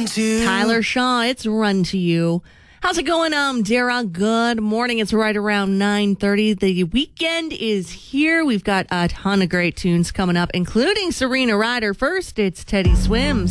to. Tyler Shaw, it's Run to You. How's it going, Dara? Good morning. It's right around 9:30. The weekend is here. We've got a ton of great tunes coming up, including Serena Ryder. First, it's Teddy Swims.